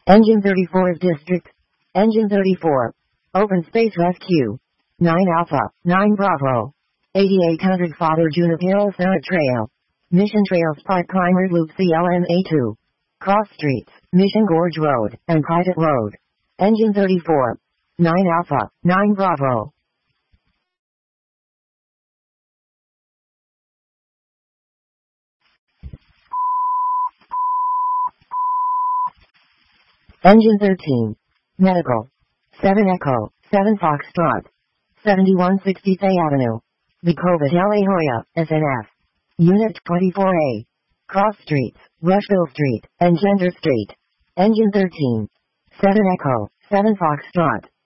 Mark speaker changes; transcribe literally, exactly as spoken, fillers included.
Speaker 1: Engine thirty-four's District. Engine thirty-four. Open Space Rescue. nine Alpha, nine Bravo. eighty-eight hundred Father Junipero Serra Trail. Mission Trails Park Climbers Loop C L M A two. Cross Streets, Mission Gorge Road, and Private Road. Engine thirty-four. nine Alpha, nine Bravo. Engine thirteen. Medical. seven Echo, seven Foxtrot. seventy-one sixty Fay Avenue. Vicovit La Jolla, S N F. Unit twenty-four A. Cross Streets, Rushville Street, and Gender Street. Engine thirteen. seven Echo, seven Foxtrot.